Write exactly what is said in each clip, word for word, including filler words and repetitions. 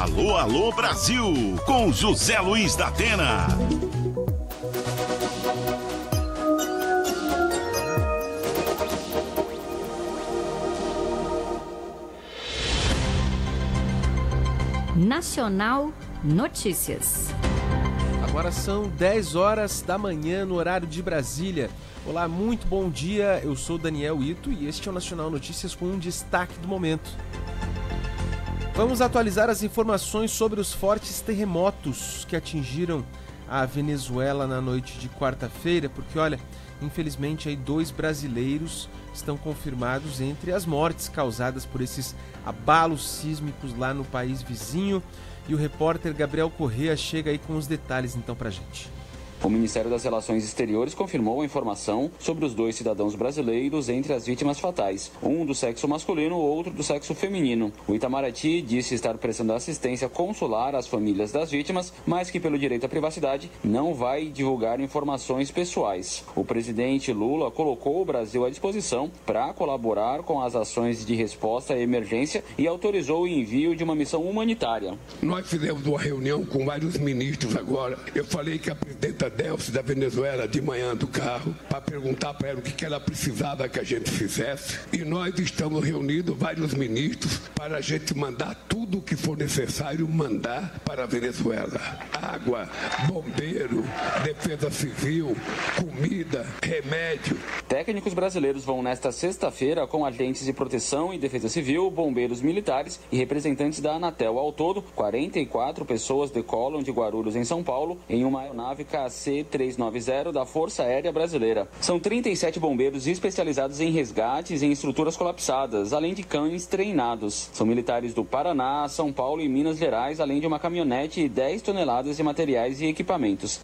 Alô, alô, Brasil, com José Luiz da Atena. Nacional Notícias. Agora são dez horas da manhã no horário de Brasília. Olá, muito bom dia. Eu sou Daniel Ito e este é o Nacional Notícias com um destaque do momento. Vamos atualizar as informações sobre os fortes terremotos que atingiram a Venezuela na noite de quarta-feira, porque olha, infelizmente aí dois brasileiros estão confirmados entre as mortes causadas por esses abalos sísmicos lá no país vizinho. E o repórter Gabriel Corrêa chega aí com os detalhes então pra gente. O Ministério das Relações Exteriores confirmou a informação sobre os dois cidadãos brasileiros entre as vítimas fatais, um do sexo masculino, outro do sexo feminino. O Itamaraty disse estar prestando assistência consular às famílias das vítimas, mas que pelo direito à privacidade não vai divulgar informações pessoais. O presidente Lula colocou o Brasil à disposição para colaborar com as ações de resposta à emergência e autorizou o envio de uma missão humanitária. Nós fizemos uma reunião com vários ministros agora. Eu falei que a presidenta Delcy da Venezuela de manhã do carro para perguntar para ela o que ela precisava que a gente fizesse, e nós estamos reunindo vários ministros para a gente mandar tudo o que for necessário mandar para a Venezuela: água, bombeiro, defesa civil, comida, remédio. Técnicos brasileiros vão nesta sexta-feira com agentes de proteção e defesa civil, bombeiros militares e representantes da Anatel. Ao todo, quarenta e quatro pessoas decolam de Guarulhos, em São Paulo, em uma aeronave K C trezentos e noventa da Força Aérea Brasileira. São trinta e sete bombeiros especializados em resgates em estruturas colapsadas, além de cães treinados. São militares do Paraná, São Paulo e Minas Gerais, além de uma caminhonete e dez toneladas de materiais e equipamentos.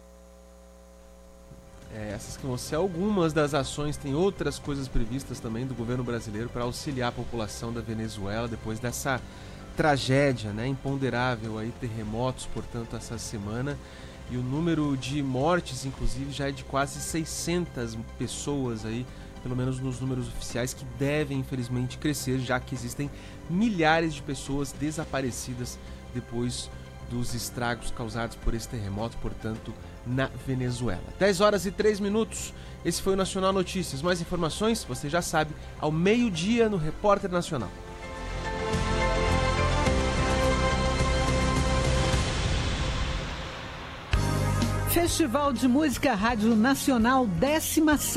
É, essas que vão ser algumas das ações, tem outras coisas previstas também do governo brasileiro para auxiliar a população da Venezuela depois dessa tragédia, né, imponderável aí, terremotos, portanto, essa semana. E o número de mortes, inclusive, já é de quase seiscentas pessoas aí, pelo menos nos números oficiais, que devem, infelizmente, crescer, já que existem milhares de pessoas desaparecidas depois dos estragos causados por esse terremoto, portanto, na Venezuela. dez horas e três minutos, esse foi o Nacional Notícias. Mais informações, você já sabe, ao meio-dia no Repórter Nacional. Festival de Música Rádio Nacional décima sétima.